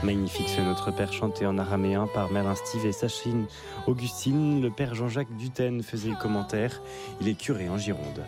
Magnifique ce Notre Père chanté en araméen par Merlin Steve et Sachine Augustine. Le père Jean-Jacques Dutène faisait le commentaire. Il est curé en Gironde.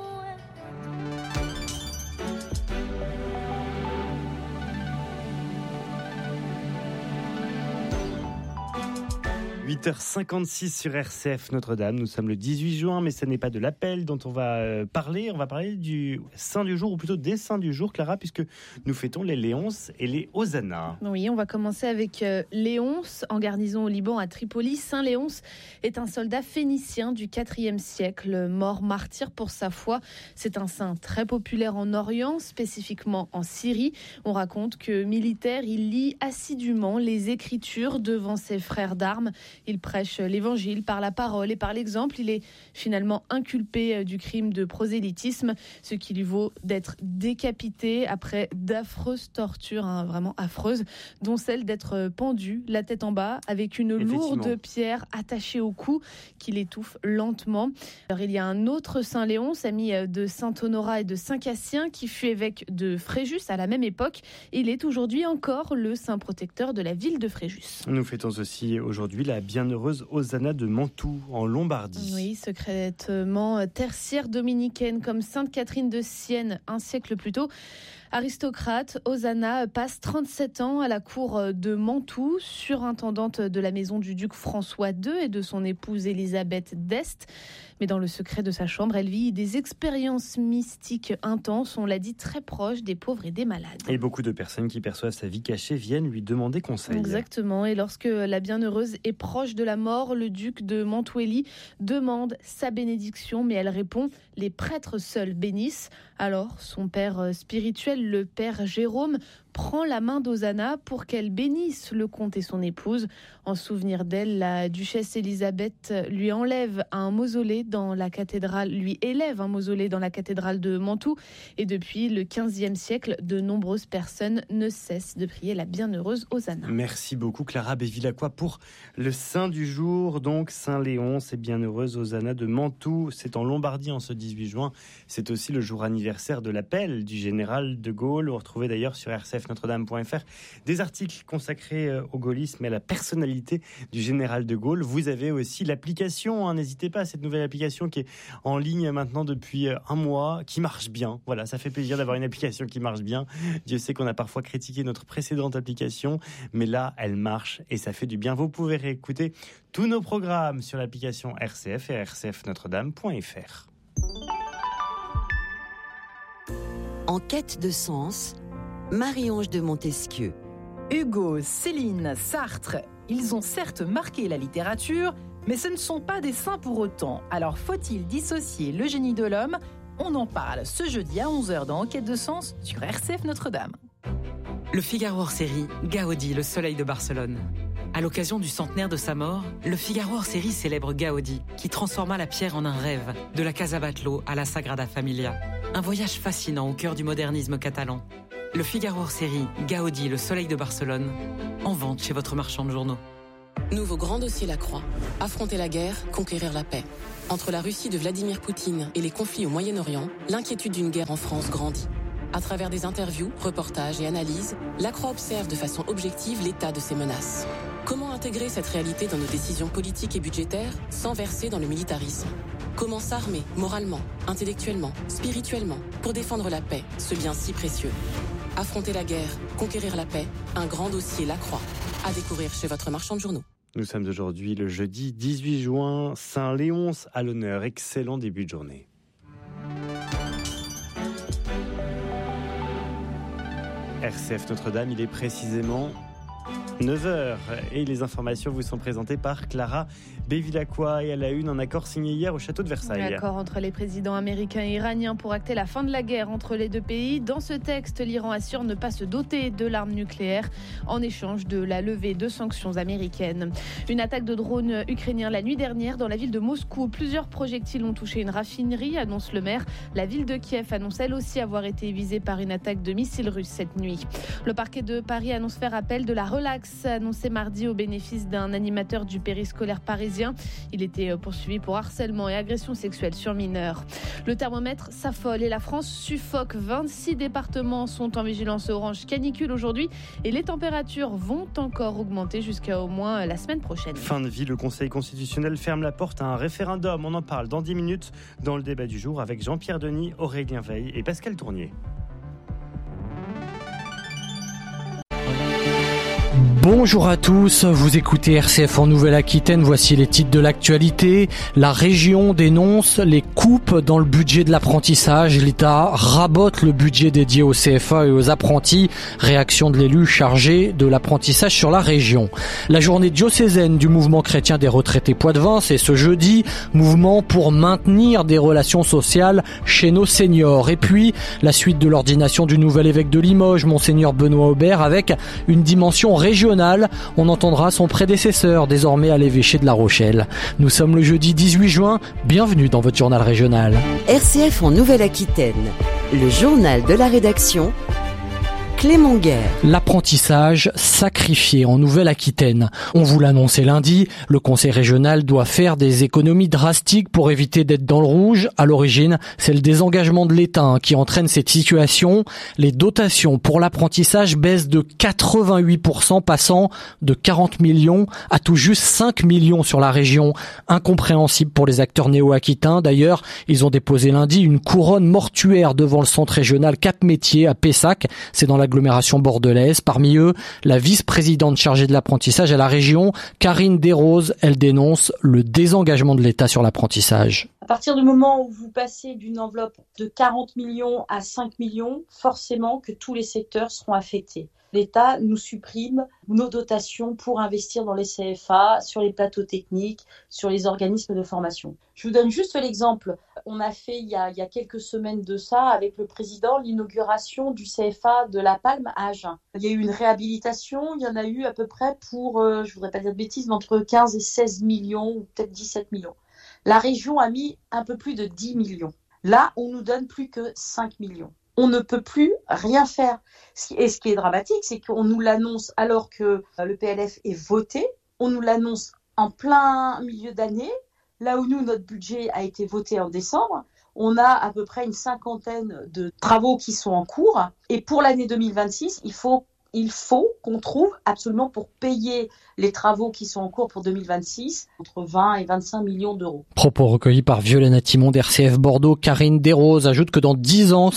8h56 sur RCF Notre-Dame. Nous sommes le 18 juin, mais ce n'est pas de l'appel dont on va parler. On va parler du saint du jour, ou plutôt des saints du jour, Clara, puisque nous fêtons les Léonce et les Hosanna. Oui, on va commencer avec Léonce, en garnison au Liban à Tripoli. Saint Léonce est un soldat phénicien du IVe siècle, mort martyr pour sa foi. C'est un saint très populaire en Orient, spécifiquement en Syrie. On raconte que militaire, il lit assidûment les Écritures devant ses frères d'armes. Il prêche l'évangile par la parole et par l'exemple. Il est finalement inculpé du crime de prosélytisme, ce qui lui vaut d'être décapité après d'affreuses tortures, vraiment affreuses, dont celle d'être pendu, la tête en bas, avec une lourde pierre attachée au cou qui l'étouffe lentement. Alors, il y a un autre Saint Léonce, ami de Saint Honorat et de Saint Cassien, qui fut évêque de Fréjus à la même époque. Il est aujourd'hui encore le saint protecteur de la ville de Fréjus. Nous fêtons aussi aujourd'hui la bienheureuse Hosanna de Mantoue, en Lombardie. Oui, secrètement tertiaire dominicaine, comme Sainte Catherine de Sienne un siècle plus tôt. Aristocrate, Hosanna passe 37 ans à la cour de Mantoue, surintendante de la maison du duc François II et de son épouse Élisabeth d'Este. Mais dans le secret de sa chambre, elle vit des expériences mystiques intenses, on l'a dit, très proches des pauvres et des malades. Et beaucoup de personnes qui perçoivent sa vie cachée viennent lui demander conseil. Exactement, et lorsque la bienheureuse est proche de la mort, le duc de Mantueli demande sa bénédiction, mais elle répond « Les prêtres seuls bénissent ». Alors, son père spirituel, le père Jérôme, prend la main d'Hosanna pour qu'elle bénisse le comte et son épouse. En souvenir d'elle, la duchesse Élisabeth lui élève un mausolée dans la cathédrale de Mantoue. Et depuis le XVe siècle, de nombreuses personnes ne cessent de prier la bienheureuse Hosanna. Merci beaucoup Clara Bévilacqua pour le saint du jour, donc Saint Léonce et bienheureuse Hosanna de Mantoue. C'est en Lombardie en ce 18 juin. C'est aussi le jour anniversaire de l'appel du général de Gaulle. Vous retrouvez d'ailleurs sur rcfnotredame.fr des articles consacrés au gaullisme et à la personnalité du général de Gaulle. Vous avez aussi l'application, n'hésitez pas à cette nouvelle application qui est en ligne maintenant depuis un mois, qui marche bien. Voilà, ça fait plaisir d'avoir une application qui marche bien. Dieu sait qu'on a parfois critiqué notre précédente application, mais là, elle marche et ça fait du bien. Vous pouvez réécouter tous nos programmes sur l'application RCF et rcfnotredame.fr. En quête de sens, Marie-Ange de Montesquieu. Hugo, Céline, Sartre, ils ont certes marqué la littérature, mais ce ne sont pas des saints pour autant. Alors faut-il dissocier le génie de l'homme ? On en parle ce jeudi à 11h dans En quête de sens sur RCF Notre-Dame. Le Figaro hors série, Gaudi, le soleil de Barcelone. À l'occasion du centenaire de sa mort, le Figaro hors série célèbre Gaudi, qui transforma la pierre en un rêve, de la Casa Batlló à la Sagrada Familia. Un voyage fascinant au cœur du modernisme catalan. Le Figaro hors série, Gaudi, le soleil de Barcelone, en vente chez votre marchand de journaux. Nouveau grand dossier La Croix. Affronter la guerre, conquérir la paix. Entre la Russie de Vladimir Poutine et les conflits au Moyen-Orient, l'inquiétude d'une guerre en France grandit. À travers des interviews, reportages et analyses, La Croix observe de façon objective l'état de ces menaces. Comment intégrer cette réalité dans nos décisions politiques et budgétaires sans verser dans le militarisme ? Comment s'armer moralement, intellectuellement, spirituellement pour défendre la paix, ce bien si précieux ? Affronter la guerre, conquérir la paix, un grand dossier La Croix. À découvrir chez votre marchand de journaux. Nous sommes aujourd'hui le jeudi 18 juin, Saint Léonce à l'honneur. Excellent début de journée. RCF Notre-Dame, il est précisément 9h et les informations vous sont présentées par Clara Bévilacqua et à la une, un accord signé hier au château de Versailles. Un accord entre les présidents américains et iraniens pour acter la fin de la guerre entre les deux pays. Dans ce texte, l'Iran assure ne pas se doter de l'arme nucléaire en échange de la levée de sanctions américaines. Une attaque de drone ukrainien la nuit dernière dans la ville de Moscou. Plusieurs projectiles ont touché une raffinerie, annonce le maire. La ville de Kiev annonce elle aussi avoir été visée par une attaque de missiles russes cette nuit. Le parquet de Paris annonce faire appel de la relax annoncé mardi au bénéfice d'un animateur du périscolaire parisien. Il était poursuivi pour harcèlement et agression sexuelle sur mineurs. Le thermomètre s'affole et la France suffoque. 26 départements sont en vigilance orange canicule aujourd'hui et les températures vont encore augmenter jusqu'à au moins la semaine prochaine. Fin de vie, le Conseil constitutionnel ferme la porte à un référendum. On en parle dans 10 minutes dans le débat du jour avec Jean-Pierre Denis, Aurélien Veil et Pascal Tournier. Bonjour à tous, vous écoutez RCF en Nouvelle-Aquitaine, voici les titres de l'actualité. La région dénonce les coupes dans le budget de l'apprentissage. L'État rabote le budget dédié au CFA et aux apprentis. Réaction de l'élu chargé de l'apprentissage sur la région. La journée diocésaine du mouvement chrétien des retraités Poitevin, c'est ce jeudi. Mouvement pour maintenir des relations sociales chez nos seniors. Et puis, la suite de l'ordination du nouvel évêque de Limoges, Monseigneur Benoît Aubert, avec une dimension régionale. On entendra son prédécesseur, désormais à l'évêché de La Rochelle. Nous sommes le jeudi 18 juin. Bienvenue dans votre journal régional. RCF en Nouvelle-Aquitaine, le journal de la rédaction. Clément Guerre. L'apprentissage sacrifié en Nouvelle-Aquitaine. On vous l'annonçait lundi, le conseil régional doit faire des économies drastiques pour éviter d'être dans le rouge. À l'origine, c'est le désengagement de l'État qui entraîne cette situation. Les dotations pour l'apprentissage baissent de 88%, passant de 40 millions à tout juste 5 millions sur la région. Incompréhensible pour les acteurs néo-aquitains. D'ailleurs, ils ont déposé lundi une couronne mortuaire devant le centre régional Cap-Métier à Pessac. C'est dans l'agglomération bordelaise. Parmi eux, la vice-présidente chargée de l'apprentissage à la région, Karine Desroses, elle dénonce le désengagement de l'État sur l'apprentissage. À partir du moment où vous passez d'une enveloppe de 40 millions à 5 millions, forcément que tous les secteurs seront affectés. L'État nous supprime nos dotations pour investir dans les CFA, sur les plateaux techniques, sur les organismes de formation. Je vous donne juste l'exemple. On a fait il y a quelques semaines de ça avec le président l'inauguration du CFA de La Palme à Agen. Il y a eu une réhabilitation, il y en a eu à peu près pour, je voudrais pas dire de bêtises, mais entre 15 et 16 millions ou peut-être 17 millions. La région a mis un peu plus de 10 millions. Là, on nous donne plus que 5 millions. On ne peut plus rien faire. Et ce qui est dramatique, c'est qu'on nous l'annonce alors que le PLF est voté. On nous l'annonce en plein milieu d'année, là où nous, notre budget a été voté en décembre. On a à peu près une cinquantaine de travaux qui sont en cours. Et pour l'année 2026, il faut qu'on trouve absolument pour payer les travaux qui sont en cours pour 2026, entre 20 et 25 millions d'euros. Propos recueillis par Violaine Timon d'RCF Bordeaux. Karine Desroses ajoute que dans 10 ans,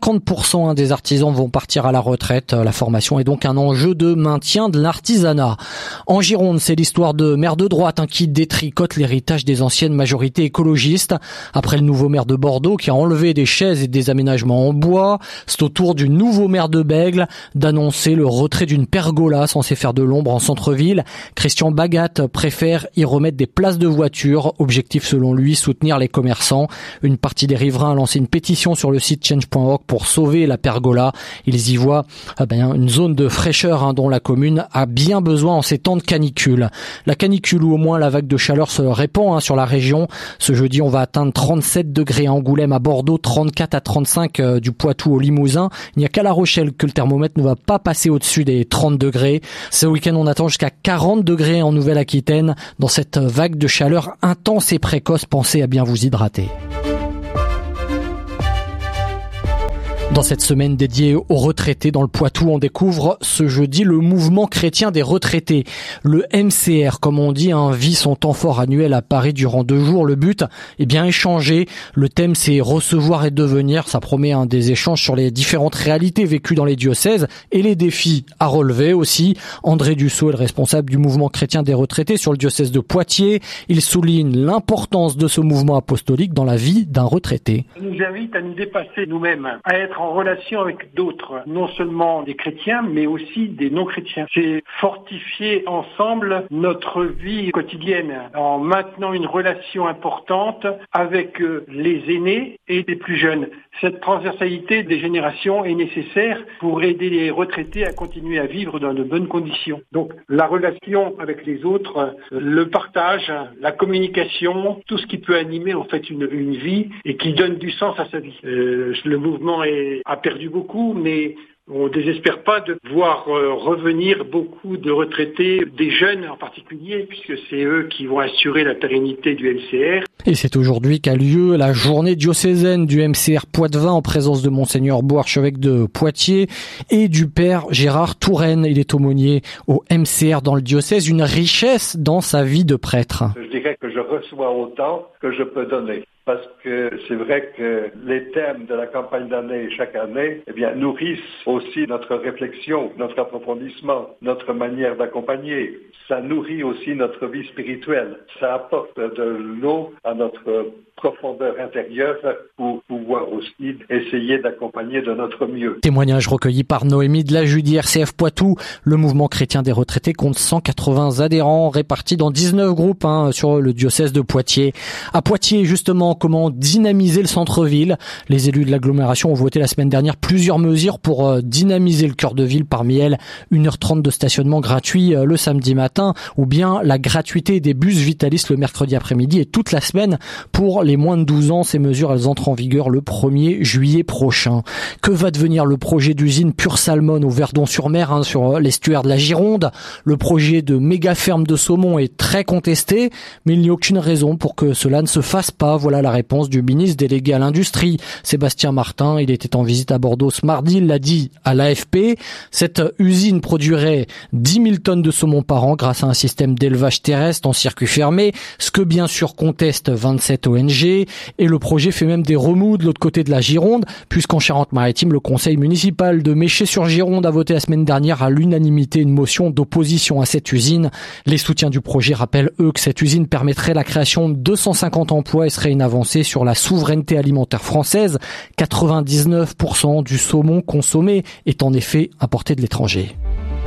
50% des artisans vont partir à la retraite. La formation est donc un enjeu de maintien de l'artisanat. En Gironde, c'est l'histoire de maires de droite qui détricotent l'héritage des anciennes majorités écologistes. Après le nouveau maire de Bordeaux qui a enlevé des chaises et des aménagements en bois, c'est au tour du nouveau maire de Bègles d'annoncer le retrait d'une pergola censée faire de l'ombre en centre-ville. Christian Bagat préfère y remettre des places de voiture. Objectif selon lui, soutenir les commerçants. Une partie des riverains a lancé une pétition sur le site change.org pour sauver la pergola. Ils y voient une zone de fraîcheur dont la commune a bien besoin en ces temps de canicule. La canicule ou au moins la vague de chaleur se répand sur la région. Ce jeudi, on va atteindre 37 degrés à Angoulême, à Bordeaux, 34 à 35 du Poitou au Limousin. Il n'y a qu'à La Rochelle que le thermomètre ne va pas passer au-dessus des 30 degrés. Ce week-end, on attend jusqu'à 40 degrés en Nouvelle-Aquitaine. Dans cette vague de chaleur intense et précoce, pensez à bien vous hydrater. Dans cette semaine dédiée aux retraités dans le Poitou, on découvre ce jeudi le mouvement chrétien des retraités. Le MCR, comme on dit, vit son temps fort annuel à Paris durant 2 jours. Le but, est changé. Le thème, c'est recevoir et devenir. Ça promet des échanges sur les différentes réalités vécues dans les diocèses et les défis à relever aussi. André Dussault est le responsable du mouvement chrétien des retraités sur le diocèse de Poitiers. Il souligne l'importance de ce mouvement apostolique dans la vie d'un retraité. Il nous invite à nous dépasser nous-mêmes, à être en relation avec d'autres, non seulement des chrétiens, mais aussi des non-chrétiens. C'est fortifier ensemble notre vie quotidienne en maintenant une relation importante avec les aînés et les plus jeunes. Cette transversalité des générations est nécessaire pour aider les retraités à continuer à vivre dans de bonnes conditions. Donc la relation avec les autres, le partage, la communication, tout ce qui peut animer en fait une vie et qui donne du sens à sa vie. Le mouvement a perdu beaucoup, mais On ne désespère pas de voir revenir beaucoup de retraités, des jeunes en particulier, puisque c'est eux qui vont assurer la pérennité du MCR. Et c'est aujourd'hui qu'a lieu la journée diocésaine du MCR Poitevin en présence de Monseigneur Beau, archevêque de Poitiers, et du Père Gérard Touraine. Il est aumônier au MCR dans le diocèse, une richesse dans sa vie de prêtre. Je dirais que je reçois autant que je peux donner. Parce que c'est vrai que les thèmes de la campagne d'année chaque année, nourrissent aussi notre réflexion, notre approfondissement, notre manière d'accompagner. Ça nourrit aussi notre vie spirituelle. Ça apporte de l'eau à notre profondeur intérieure pour pouvoir aussi essayer d'accompagner de notre mieux. Témoignage recueilli par Noémie de la Judie, RCF Poitou. Le mouvement chrétien des retraités compte 180 adhérents répartis dans 19 groupes sur le diocèse de Poitiers. À Poitiers, justement, comment dynamiser le centre-ville? Les élus de l'agglomération ont voté la semaine dernière plusieurs mesures pour dynamiser le cœur de ville. Parmi elles, 1h30 de stationnement gratuit le samedi matin, ou bien la gratuité des bus vitalistes le mercredi après-midi et toute la semaine pour les moins de 12 ans. Ces mesures, elles entrent en vigueur le 1er juillet prochain. Que va devenir le projet d'usine Pure Salmon au Verdon-sur-Mer, sur l'estuaire de la Gironde? Le projet de méga ferme de saumon est très contesté, mais il n'y a aucune raison pour que cela ne se fasse pas. Voilà la réponse du ministre délégué à l'industrie, Sébastien Martin. Il était en visite à Bordeaux ce mardi, il l'a dit à l'AFP. Cette usine produirait 10 000 tonnes de saumon par an grâce à un système d'élevage terrestre en circuit fermé, ce que bien sûr contestent 27 ONG. Et le projet fait même des remous de l'autre côté de la Gironde, puisqu'en Charente-Maritime, le conseil municipal de Méché-sur-Gironde a voté la semaine dernière à l'unanimité une motion d'opposition à cette usine. Les soutiens du projet rappellent, eux, que cette usine permettrait la création de 250 emplois et serait une avancée sur la souveraineté alimentaire française. 99% du saumon consommé est en effet importé de l'étranger.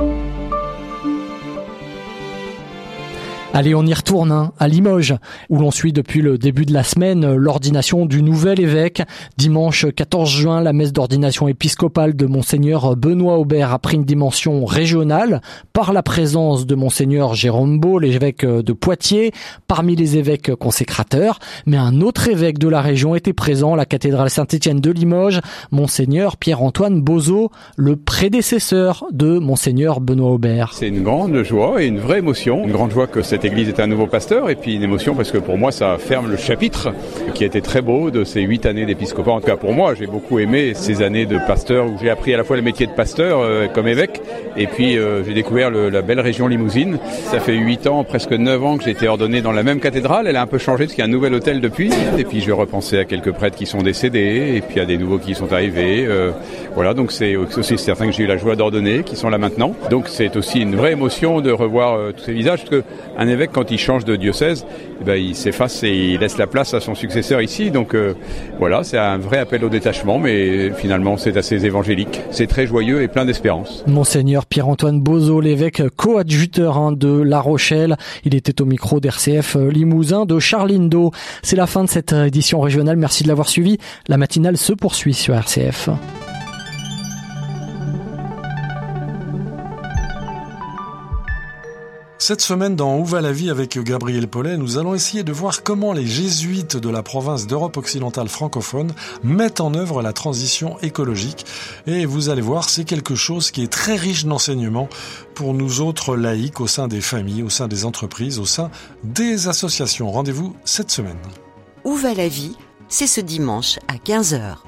Allez, on y retourne à Limoges, où l'on suit depuis le début de la semaine l'ordination du nouvel évêque. Dimanche 14 juin, la messe d'ordination épiscopale de Monseigneur Benoît Aubert a pris une dimension régionale par la présence de Monseigneur Jérôme Beau, l'évêque de Poitiers, parmi les évêques consécrateurs. Mais un autre évêque de la région était présent, la cathédrale Saint-Étienne de Limoges, Monseigneur Pierre-Antoine Bozo, le prédécesseur de Monseigneur Benoît Aubert. C'est une grande joie et une vraie émotion, une grande joie que cette église est un nouveau pasteur, et puis une émotion parce que pour moi ça ferme le chapitre qui a été très beau de ces 8 années d'épiscopat. En tout cas pour moi, j'ai beaucoup aimé ces années de pasteur où j'ai appris à la fois le métier de pasteur comme évêque, et puis j'ai découvert la belle région limousine. Ça fait 8 ans, presque 9 ans que j'ai été ordonné dans la même cathédrale. Elle a un peu changé parce qu'il y a un nouvel hôtel depuis, et puis je repensais à quelques prêtres qui sont décédés et puis à des nouveaux qui sont arrivés. Voilà, donc c'est aussi certain que j'ai eu la joie d'ordonner, qui sont là maintenant. Donc c'est aussi une vraie émotion de revoir tous ces visages, parce que un évêque, quand il change de diocèse, il s'efface et il laisse la place à son successeur ici. Donc voilà, c'est un vrai appel au détachement, mais finalement c'est assez évangélique. C'est très joyeux et plein d'espérance. Monseigneur Pierre-Antoine Bozo, l'évêque coadjuteur de La Rochelle. Il était au micro d'RCF Limousin de Charline d'Eau. C'est la fin de cette édition régionale. Merci de l'avoir suivi. La matinale se poursuit sur RCF. Cette semaine, dans Où va la vie avec Gabriel Paulet, nous allons essayer de voir comment les jésuites de la province d'Europe occidentale francophone mettent en œuvre la transition écologique. Et vous allez voir, c'est quelque chose qui est très riche d'enseignements pour nous autres laïcs au sein des familles, au sein des entreprises, au sein des associations. Rendez-vous cette semaine. Où va la vie ? C'est ce dimanche à 15h.